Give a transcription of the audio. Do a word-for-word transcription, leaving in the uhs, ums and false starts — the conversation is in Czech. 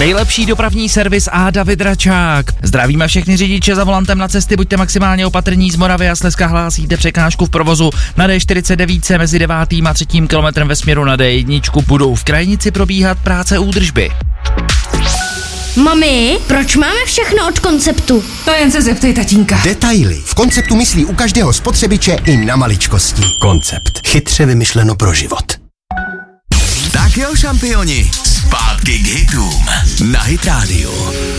Nejlepší dopravní servis a David Račák. Zdravíme všechny řidiče za volantem na cesty, buďte maximálně opatrní, z Moravy a Slezska hlásíte překážku v provozu na D čtyřicet devět mezi devátým a třetím kilometrem ve směru na D jedna. Budou v krajnici probíhat práce údržby. Mami, proč máme všechno od Konceptu? To jen se zeptej tatínka. Detaily. V Konceptu myslí u každého spotřebiče i na maličkosti. Koncept. Chytře vymyšleno pro život. Tak jo, šampioni, zpátky k hitům na Hit Radio.